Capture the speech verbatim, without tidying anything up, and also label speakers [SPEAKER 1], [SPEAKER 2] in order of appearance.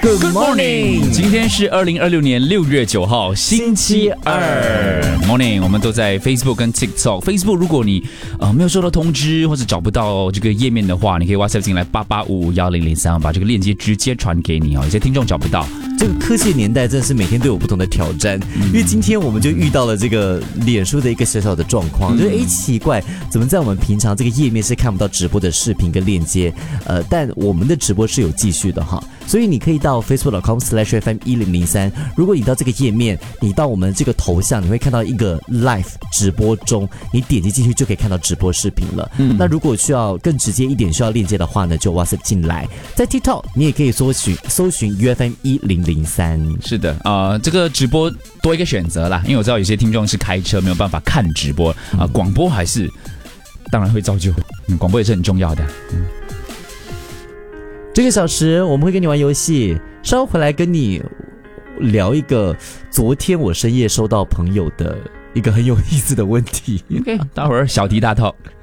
[SPEAKER 1] Good morning，
[SPEAKER 2] 今天是二零二六年六月九号，星期二。Morning， 我们都在 Facebook 跟 TikTok。Facebook 如果你呃没有收到通知或者找不到这个页面的话，你可以 WhatsApp 进来八八五五一零零三，把这个链接直接传给你哦。有些听众找不到。
[SPEAKER 1] 这个科技年代真的是每天都有不同的挑战，嗯、因为今天我们就遇到了这个脸书的一个小小的状况，嗯、就是哎奇怪，怎么在我们平常这个页面是看不到直播的视频跟链接，呃，但我们的直播是有继续的哈，所以你可以到 facebook dot com slash f m 一零零三，如果你到这个页面，你到我们这个头像，你会看到一个 live 直播中，你点击进去就可以看到直播视频了。嗯、那如果需要更直接一点，需要链接的话呢，就 WhatsApp 进来，在 TikTok 你也可以搜寻搜寻 U F M 一零零三。
[SPEAKER 2] 是的，呃，这个直播多一个选择啦，因为我知道有些听众是开车没有办法看直播啊、呃，广播还是当然会造就，嗯，广播也是很重要的。嗯，
[SPEAKER 1] 这个小时我们会跟你玩游戏，稍后回来跟你聊一个昨天我深夜收到朋友的一个很有意思的问题。
[SPEAKER 2] OK， 待会儿小题大套。